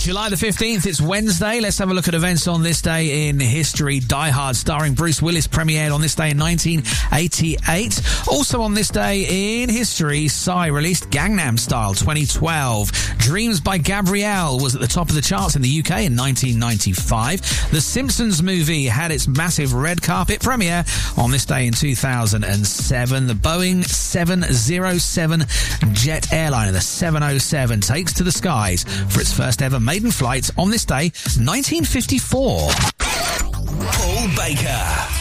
July the 15th, it's Wednesday. Let's have a look at events on this day in history. Die Hard, starring Bruce Willis, premiered on this day in 1988. Also on this day in history, Psy released Gangnam Style 2012. Dreams by Gabrielle was at the top of the charts in the UK in 1995. The Simpsons movie had its massive red carpet premiere on this day in 2007. The Boeing 707 jet airliner, the 707, takes to the skies for its first ever maiden flight on this day, 1954. Paul Baker.